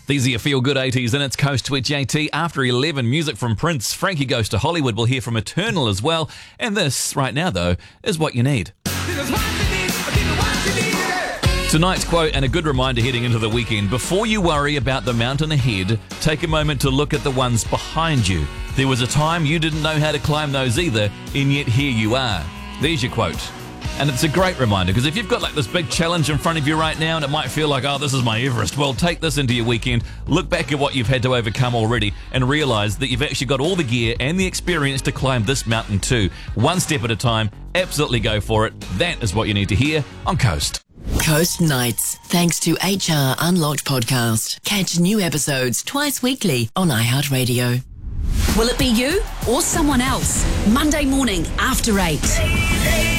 These are your feel-good 80s, and it's Coast with JT. After 11, music from Prince. Frankie Goes to Hollywood. We'll hear from Eternal as well. And this, right now, though, is what you need. Tonight's quote, and a good reminder heading into the weekend: before you worry about the mountain ahead, take a moment to look at the ones behind you. There was a time you didn't know how to climb those either, and yet here you are. There's your quote. And it's a great reminder, because if you've got like this big challenge in front of you right now and it might feel like, oh, this is my Everest, well, take this into your weekend, look back at what you've had to overcome already and realise that you've actually got all the gear and the experience to climb this mountain too. One step at a time, absolutely go for it. That is what you need to hear on Coast. Coast Nights, thanks to HR Unlocked podcast. Catch new episodes twice weekly on iHeartRadio. Will it be you or someone else? Monday morning after 8.